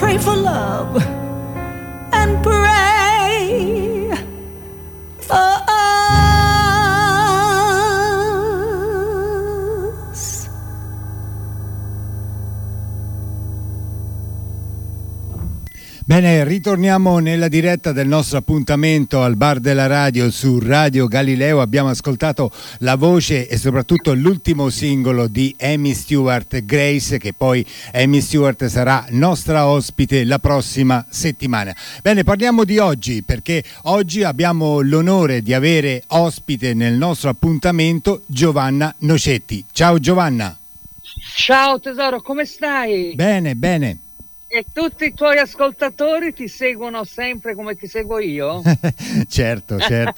pray for love and pray for us. Bene, ritorniamo nella diretta del nostro appuntamento al Bar della Radio su Radio Galileo. Abbiamo ascoltato la voce e soprattutto l'ultimo singolo di Amy Stewart, Grace, che poi Amy Stewart sarà nostra ospite la prossima settimana. Bene, parliamo di oggi, perché oggi abbiamo l'onore di avere ospite nel nostro appuntamento Giovanna Nocetti. Ciao Giovanna. Ciao tesoro, come stai? Bene, bene. E tutti i tuoi ascoltatori ti seguono sempre come ti seguo io? Certo.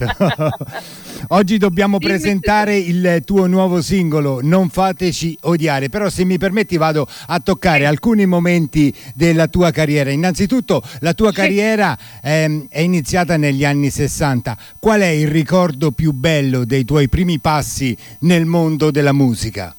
Oggi dobbiamo presentare il tuo nuovo singolo, Non fateci odiare, però se mi permetti vado a toccare alcuni momenti della tua carriera. Innanzitutto la tua carriera è iniziata negli anni 60. Qual è il ricordo più bello dei tuoi primi passi nel mondo della musica?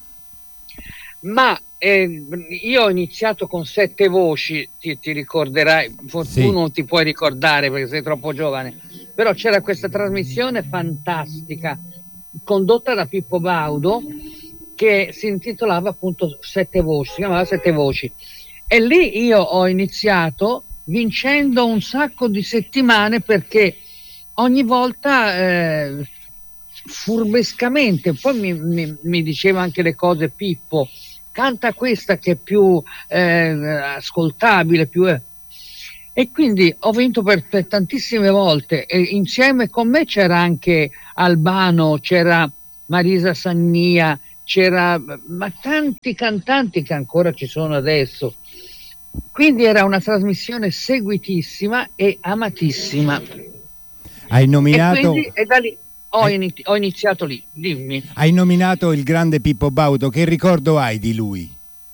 Ma io ho iniziato con 7 voci, ti ricorderai, forse tu non ti puoi ricordare perché sei troppo giovane, però c'era questa trasmissione fantastica condotta da Pippo Baudo che si intitolava appunto 7 voci, si chiamava 7 voci, e lì io ho iniziato vincendo un sacco di settimane perché ogni volta furbescamente, poi mi diceva anche le cose Pippo, canta questa che è più ascoltabile, e quindi ho vinto per tantissime volte, e insieme con me c'era anche Albano, c'era Marisa Sagnia, ma tanti cantanti che ancora ci sono adesso, quindi era una trasmissione seguitissima e amatissima. Hai nominato... E da lì ho iniziato lì, dimmi. Hai nominato il grande Pippo Baudo, che ricordo hai di lui?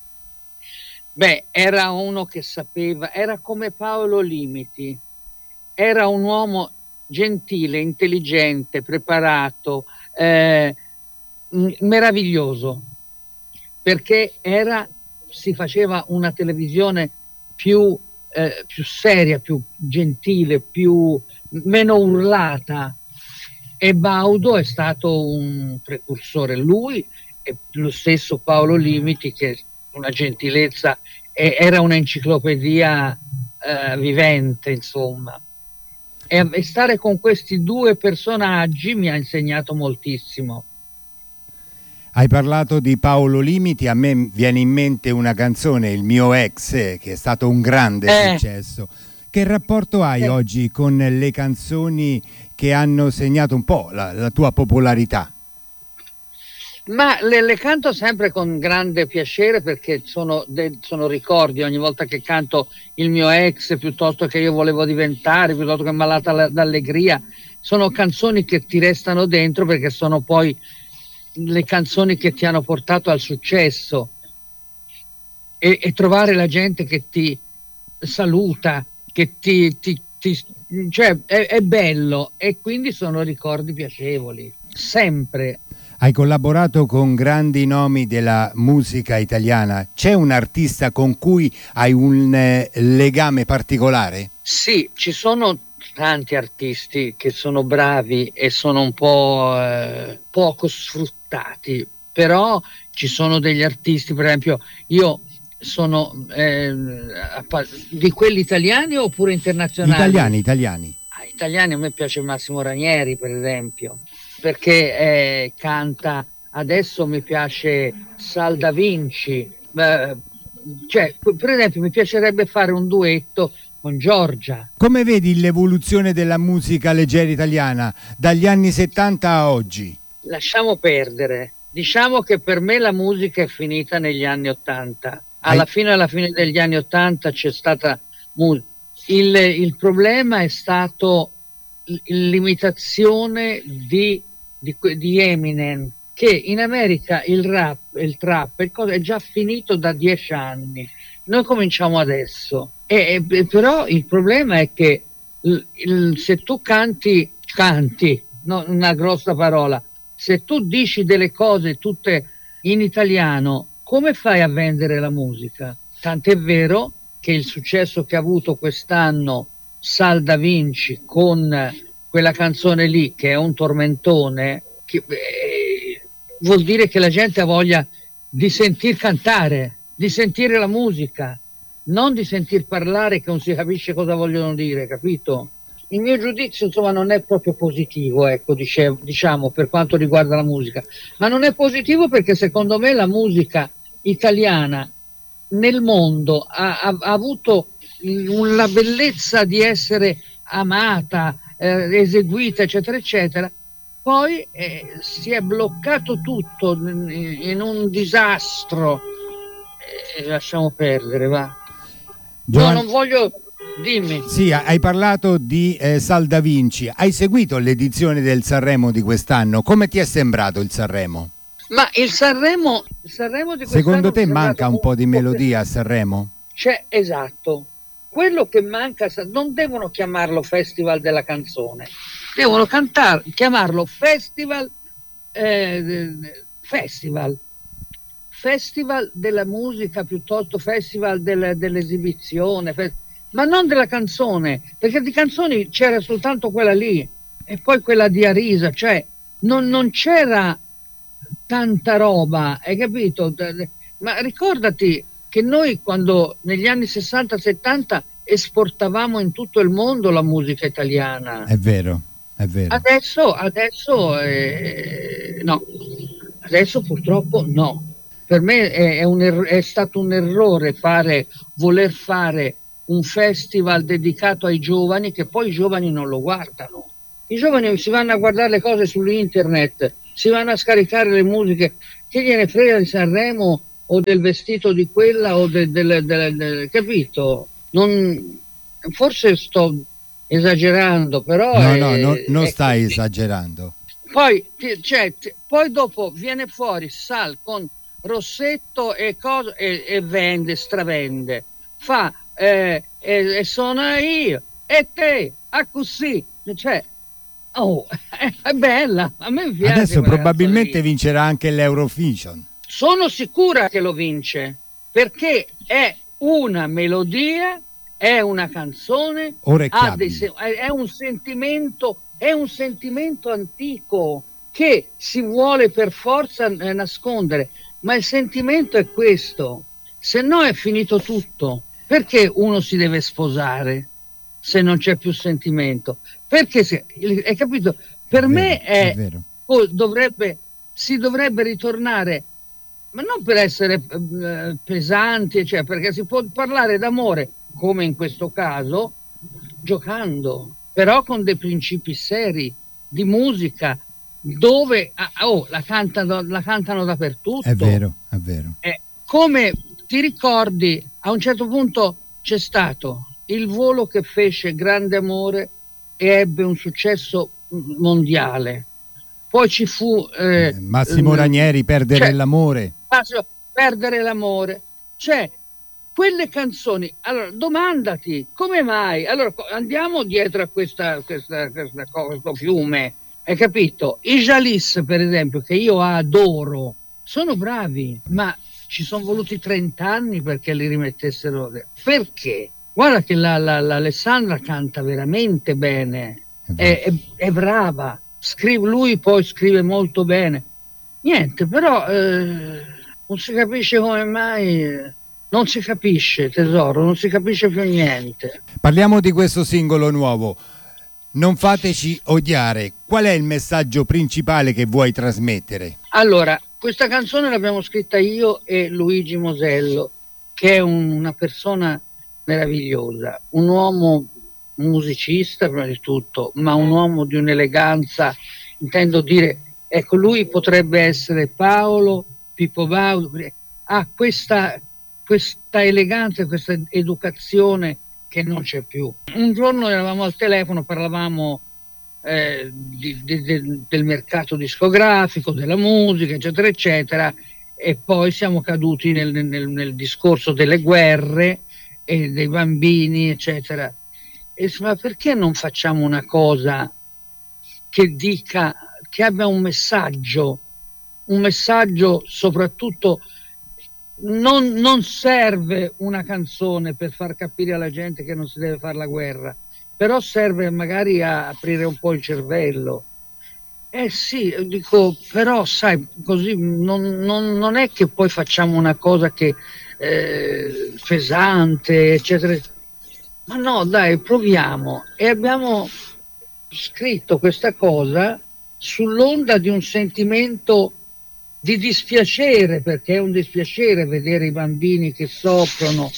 Beh, era uno che sapeva, era come Paolo Limiti, era un uomo gentile, intelligente, preparato, meraviglioso, perché si faceva una televisione più seria, più gentile, meno urlata. E Baudo è stato un precursore, lui e lo stesso Paolo Limiti, che una gentilezza, era un'enciclopedia vivente, insomma. E stare con questi due personaggi mi ha insegnato moltissimo. Hai parlato di Paolo Limiti, a me viene in mente una canzone, Il mio ex, che è stato un grande successo. Che rapporto hai oggi con le canzoni che hanno segnato un po' la tua popolarità? Ma le canto sempre con grande piacere, perché sono ricordi. Ogni volta che canto Il mio ex, piuttosto che Io volevo diventare, piuttosto che Malata d'allegria, sono canzoni che ti restano dentro, perché sono poi le canzoni che ti hanno portato al successo, e trovare la gente che ti saluta, che cioè è bello, e quindi sono ricordi piacevoli, sempre. Hai collaborato con grandi nomi della musica italiana. C'è un artista con cui hai un legame particolare? Sì, ci sono tanti artisti che sono bravi e sono un po' poco sfruttati, però ci sono degli artisti, per esempio io sono di quelli italiani oppure internazionali? Italiani. Italiani, a me piace Massimo Ranieri, per esempio, perché canta. Adesso mi piace Sal Da Vinci, cioè, per esempio mi piacerebbe fare un duetto con Giorgia. Come vedi l'evoluzione della musica leggera italiana dagli anni 70 a oggi? Lasciamo perdere, diciamo che per me la musica è finita negli anni 80. Alla fine degli anni 80 c'è stata il problema è stato l'imitazione di Eminem, che in America il rap, il trap, è già finito da 10 anni. Noi cominciamo adesso, però il problema è che se tu canti, no, una grossa parola, se tu dici delle cose tutte in italiano, come fai a vendere la musica? Tant'è vero che il successo che ha avuto quest'anno Sal Da Vinci con quella canzone lì, che è un tormentone, che, vuol dire che la gente ha voglia di sentir cantare, di sentire la musica, non di sentir parlare che non si capisce cosa vogliono dire, capito? Il mio giudizio, insomma, non è proprio positivo, ecco, diciamo, per quanto riguarda la musica, ma non è positivo perché secondo me la musica italiana nel mondo ha avuto la bellezza di essere amata, eseguita, eccetera, eccetera. Poi si è bloccato tutto in un disastro. Lasciamo perdere, va. No, non voglio. Dimmi. Sì, hai parlato di Sal Da Vinci. Hai seguito l'edizione del Sanremo di quest'anno? Come ti è sembrato il Sanremo? Ma il Sanremo di quest'anno, secondo te manca un po' di melodia a Sanremo? Esatto. Quello che manca, non devono chiamarlo Festival della canzone, devono chiamarlo Festival della musica, piuttosto Festival dell'esibizione, ma non della canzone, perché di canzoni c'era soltanto quella lì e poi quella di Arisa, cioè non c'era tanta roba, hai capito? Ma ricordati che noi quando negli anni 60-70 esportavamo in tutto il mondo la musica italiana. È vero, è vero. Adesso no, adesso purtroppo no. Per me è stato un errore voler fare un festival dedicato ai giovani, che poi i giovani non lo guardano. I giovani si vanno a guardare le cose su internet, si vanno a scaricare le musiche, che gliene frega di Sanremo o del vestito di quella o capito? Forse sto esagerando, però non stai esagerando. Poi dopo viene fuori Sal con Rossetto e vende, stravende, fa e sono io e te a così, cioè è bella, a me piace. Adesso probabilmente vincerà anche l'Eurovision. Sono sicura che lo vince, perché è una melodia, è una canzone, è un sentimento antico che si vuole per forza nascondere, ma il sentimento è questo, se no è finito tutto. Perché uno si deve sposare se non c'è più sentimento? Perché hai capito? Per me è si dovrebbe ritornare, ma non per essere pesanti, cioè, perché si può parlare d'amore, come in questo caso, giocando, però con dei principi seri di musica, dove la cantano dappertutto. È vero, è vero. Come ti ricordi, a un certo punto c'è stato Il volo che fece grande amore e ebbe un successo mondiale. Poi ci fu Massimo Ranieri, Perdere l'amore. Perdere l'amore. Cioè, quelle canzoni, allora domandati come mai, allora andiamo dietro a questo fiume, hai capito? I Jalis, per esempio, che io adoro, sono bravi, ma ci sono voluti 30 anni perché li rimettessero. Perché? Guarda che l'Alessandra canta veramente bene, è brava, lui poi scrive molto bene. Niente, però non si capisce come mai. Non si capisce, tesoro, non si capisce più niente. Parliamo di questo singolo nuovo. Non fateci odiare. Qual è il messaggio principale che vuoi trasmettere? Allora, questa canzone l'abbiamo scritta io e Luigi Mosello, che è una persona meravigliosa, un uomo musicista prima di tutto, ma un uomo di un'eleganza, intendo dire, ecco, lui potrebbe essere Paolo, Pippo Baudo, ha questa eleganza, questa educazione che non c'è più. Un giorno eravamo al telefono, parlavamo del mercato discografico, della musica, eccetera, eccetera, e poi siamo caduti nel discorso delle guerre e dei bambini, eccetera. E ma perché non facciamo una cosa che dica, che abbia un messaggio soprattutto non serve una canzone per far capire alla gente che non si deve fare la guerra, però serve magari a aprire un po' il cervello. Sì, dico, però sai, così non è che poi facciamo una cosa che pesante, eccetera. Ma no, dai, proviamo. E abbiamo scritto questa cosa sull'onda di un sentimento di dispiacere, perché è un dispiacere vedere i bambini che soffrono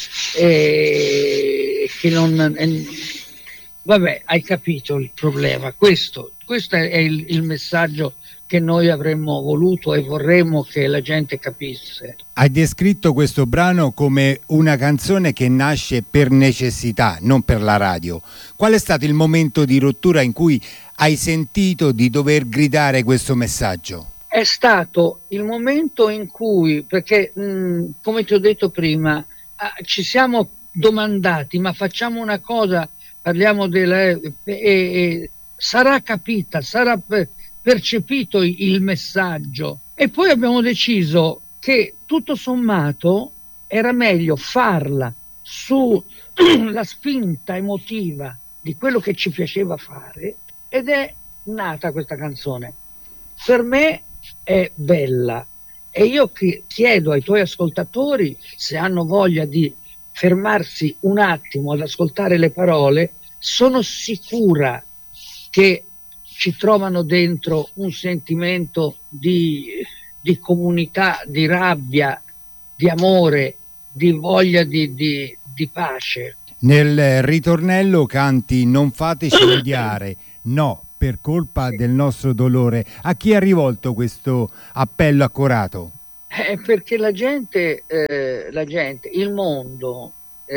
e che non... Vabbè, hai capito il problema. Questo è il messaggio che noi avremmo voluto e vorremmo che la gente capisse. Hai descritto questo brano come una canzone che nasce per necessità, non per la radio. Qual è stato il momento di rottura in cui hai sentito di dover gridare questo messaggio? È stato il momento in cui, perché come ti ho detto prima, ci siamo domandati, ma facciamo una cosa, parliamo sarà capita, sarà percepito il messaggio, e poi abbiamo deciso che tutto sommato era meglio farla sulla spinta emotiva di quello che ci piaceva fare, ed è nata questa canzone. Per me è bella, e io chiedo ai tuoi ascoltatori, se hanno voglia di fermarsi un attimo ad ascoltare le parole, sono sicura che ci trovano dentro un sentimento di comunità, di rabbia, di amore, di voglia di pace. Nel ritornello canti "non fateci odiare", no, per colpa del nostro dolore. A chi è rivolto questo appello accorato? Perché la gente, il mondo,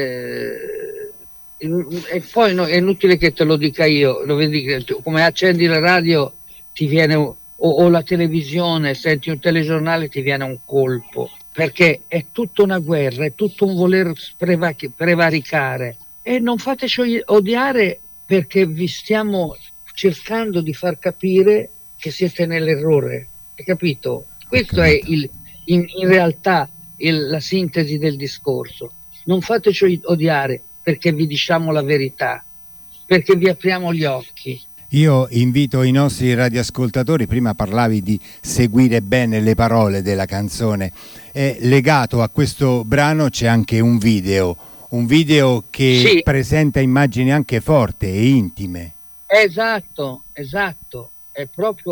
e poi no, è inutile che te lo dica io, lo vedi, come accendi la radio ti viene, o la televisione, senti un telegiornale, ti viene un colpo, perché è tutta una guerra, è tutto un voler prevaricare. E non fateci odiare, perché vi stiamo cercando di far capire che siete nell'errore, hai capito? Questo è in realtà la sintesi del discorso. Non fateci odiare, perché vi diciamo la verità, perché vi apriamo gli occhi. Io invito i nostri radioascoltatori, prima parlavi di seguire bene le parole della canzone, legato a questo brano c'è anche un video che sì, presenta immagini anche forti e intime. Esatto, è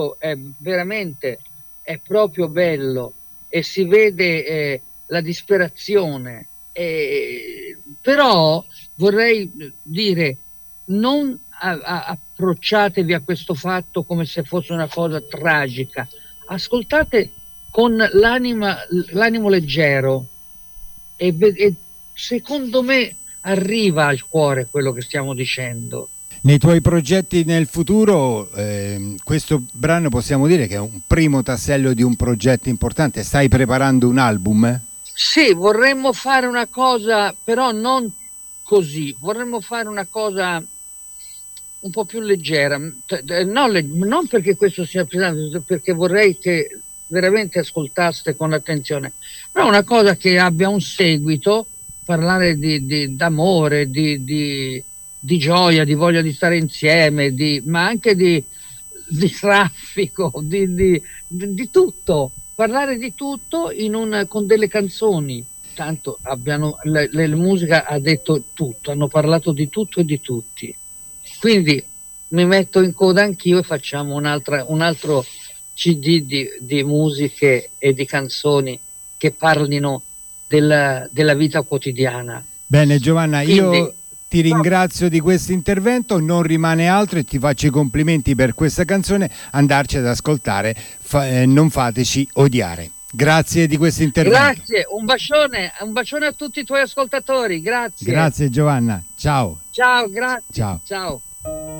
proprio bello, e si vede la disperazione. Però vorrei dire, non approcciatevi a questo fatto come se fosse una cosa tragica, ascoltate con l'animo leggero, e secondo me arriva al cuore quello che stiamo dicendo. Nei tuoi progetti nel futuro, questo brano possiamo dire che è un primo tassello di un progetto importante. Stai preparando un album? Sì, vorremmo fare una cosa, però non così, vorremmo fare una cosa un po' più leggera, non perché questo sia pesante, perché vorrei che veramente ascoltaste con attenzione, però una cosa che abbia un seguito, parlare d'amore, di gioia, di voglia di stare insieme, ma anche di traffico, di tutto. Parlare di tutto con delle canzoni. Tanto la musica ha detto tutto, hanno parlato di tutto e di tutti. Quindi mi metto in coda anch'io e facciamo un altro CD di musiche e di canzoni che parlino della vita quotidiana. Bene Giovanna, io ti ringrazio di questo intervento, non rimane altro, e ti faccio i complimenti per questa canzone. Andarci ad ascoltare, non fateci odiare. Grazie di questo intervento. Grazie, un bacione a tutti i tuoi ascoltatori, grazie. Grazie Giovanna, ciao. Ciao, grazie. Ciao. Ciao.